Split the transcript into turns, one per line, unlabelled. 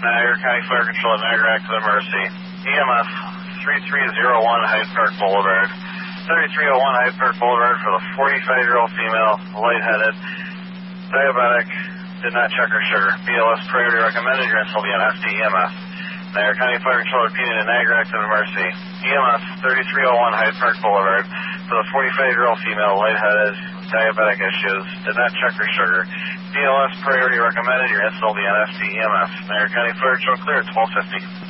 Niagara County Fire Control at Niagara Active Mercy. EMF 3301 Hyde Park Boulevard. 3301 Hyde Park Boulevard for the 45-year-old female, lightheaded, diabetic, did not check her sugar. BLS priority recommended. Your install be on FD-EMF. Niagara County Fire Control repeating at Niagara Active Mercy. EMF 3301 Hyde Park Boulevard for the 45-year-old female, lightheaded, diabetic issues, did not check her sugar. BLS priority recommended. Your install be on FD-EMF. Niagara County Fire Control clear at 1250.